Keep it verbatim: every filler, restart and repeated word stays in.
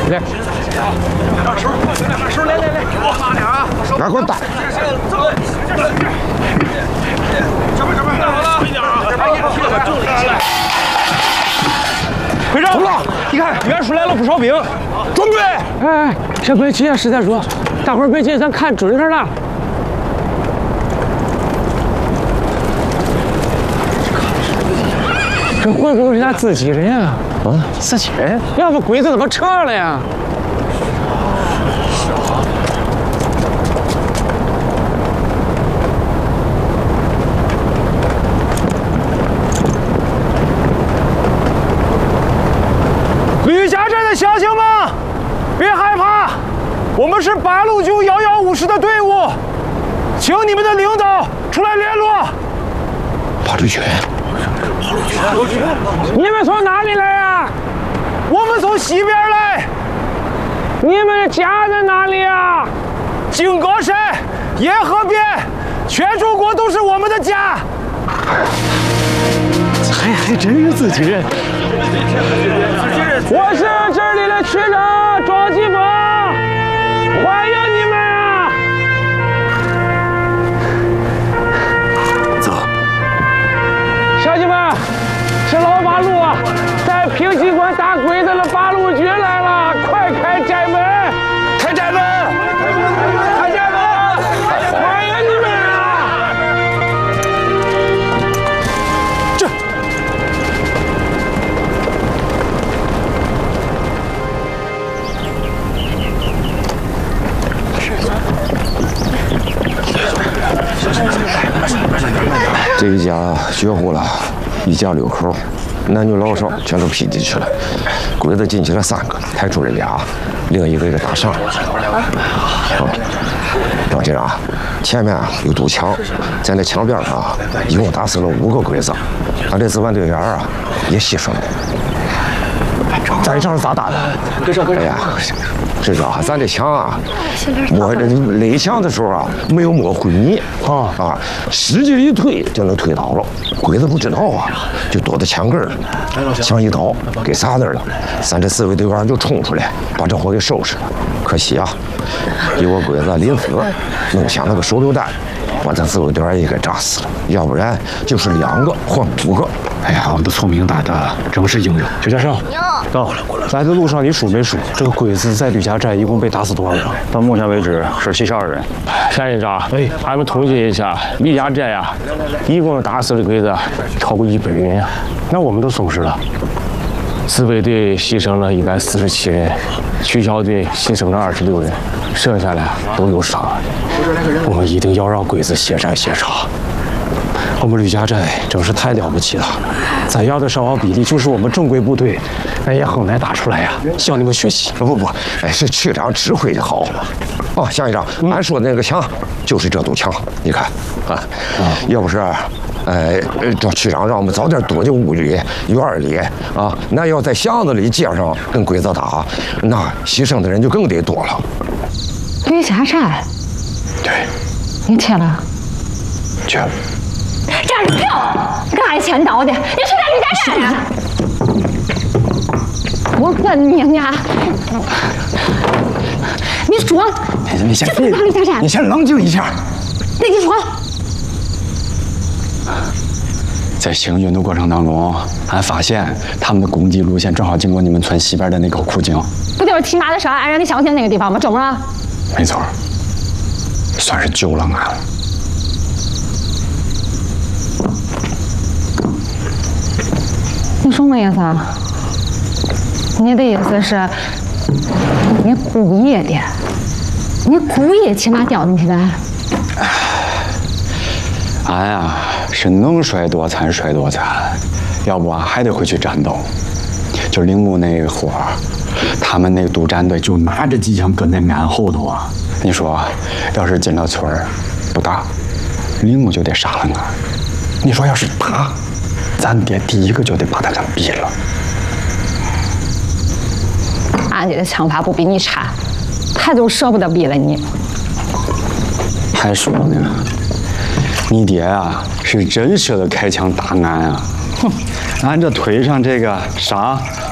来，手来来来， 来滚蛋！ 这边这边，好了，一点啊，这边一个重了。 会长， 走了， 你看远处来了不少兵， 准备。 哎，先别急，实在说，大伙儿别急，咱看准上了。 这会不会是他自己人呀？ 啊， 自己人？要不鬼子怎么撤了呀？吕家镇的乡亲们，别害怕，我们是八路军幺幺五师的队伍，请你们的领导出来联络。 八路军。 你们从哪里来呀？我们从西边来。你们的家在哪里呀？井冈山、沿河边，全中国都是我们的家。还还真是自己人。我是这里的区长庄继峰，欢迎你们啊！ 走。 乡亲们。 是老八路啊，在平西关打鬼子的八路军来了，快开寨门！开寨门！开寨门！欢迎你们啊！这。 这一家绝户了。 一家六口，男女老少全都劈进去了。鬼子进去了三个，抬出了俩，另一个给打伤了。好，张局长，前面啊有堵墙，在那墙边上啊，一共打死了五个鬼子，他这值班队员啊也牺牲了。咱这仗是咋打的？哎呀，这个啊，咱这墙啊，摸这垒墙的时候啊，没有摸灰泥啊啊，使劲一推就能推倒了。鬼子不知道啊，就躲在墙根儿，墙一倒给撒那儿了。咱这四位队员就冲出来，把这火给收拾了。可惜啊，一个鬼子临死弄响那个手榴弹，把咱四位队员也给炸死了。要不然就是两个或五个。 哎呀，我们的聪明大大真是英勇。 徐先生，到来的路上你数没数这个鬼子在吕家寨一共被打死多少人？ 到目前为止是七十二人。 田营长，哎，俺们统计一下，吕家寨呀，一共打死的鬼子超过一百人呀。那我们都损失了，自卫队牺牲了一百四十七人，区小队牺牲了二十六人，剩下的都有伤。我们一定要让鬼子血债血偿。 我们吕家寨真是太了不起了，咱要的伤亡比例就是我们正规部队，那也很难打出来呀。向你们学习。 不不不，哎，是区长指挥的好。哦，向局长，俺说的那个墙就是这堵墙，你看啊，要不是，哎，叫区长让我们早点躲进屋里、院里啊，那要在巷子里、街上跟鬼子打，那牺牲的人就更得多了。 吕家寨， 对， 你去了？ 去了。 站着票，干钱刀的，你是在吕家寨呢？我问你呢，你说， 你先， 这哪吕家寨？ 你先冷静一下。 那你说， 在行运的过程当中，俺发现他们的攻击路线正好经过你们村西边的那口苦井， 不就是提马的上安让你相信那个地方吗？中了？ 没错，算是救了俺了。 你什么意思啊？你的意思是，你故意的，你故意骑马掉进去的？ 俺呀是能摔多惨摔多惨，要不啊还得回去战斗。就铃木那个伙儿，他们那督战队就拿着机枪跟在俺后头啊。你说，要是进了村儿，不打，铃木就得杀了俺。你说要是打，咱爹第一个就得把他给毙了。 俺爹的枪法不比你差，他就舍不得毙了你。 还说呢，你爹啊是真舍得开枪打俺啊！哼，俺这腿上这个伤